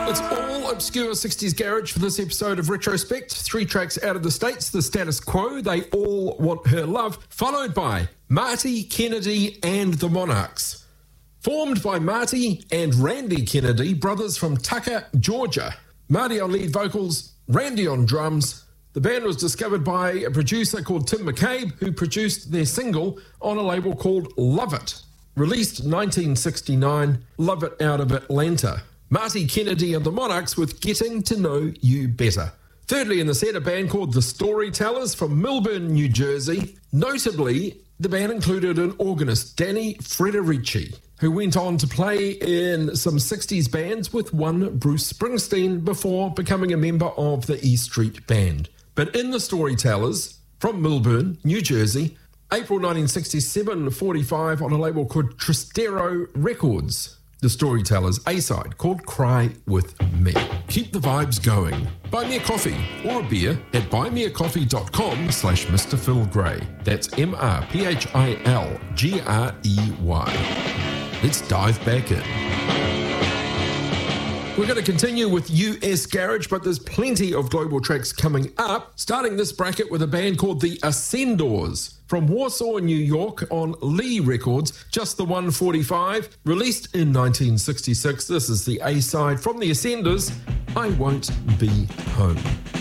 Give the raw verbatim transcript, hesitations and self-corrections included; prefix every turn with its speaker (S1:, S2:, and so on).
S1: It's all obscure sixties garage for this episode of Retrospect. Three tracks out of the States, The Status Quo, They All Want Her Love, followed by Marty, Kennedy and the Monarchs. Formed by Marty and Randy Kennedy, brothers from Tucker, Georgia. Marty on lead vocals, Randy on drums. The band was discovered by a producer called Tim McCabe, who produced their single on a label called Love It. Released nineteen sixty-nine, Love It out of Atlanta. Marty Kennedy and the Monarchs with Getting to Know You Better. Thirdly in the set, a band called The Storytellers from Millburn, New Jersey. Notably, the band included an organist, Danny Frederici, who went on to play in some sixties bands with one Bruce Springsteen before becoming a member of the E Street Band. But in The Storytellers, from Millburn, New Jersey, April nineteen sixty-seven, forty-five on a label called Tristero Records. The Storytellers A-side called Cry With Me. Keep the vibes going. Buy me a coffee or a beer at buymeacoffee.com slash Mr. Phil Gray. That's M R P H I L G R E Y. Let's dive back in. We're going to continue with U S Garage, but there's plenty of global tracks coming up. Starting this bracket with a band called the Ascendors from Warsaw, New York on Lee Records, Just the one forty-five, released in nineteen sixty-six. This is the A-side from the Ascendors, I Won't Be Home.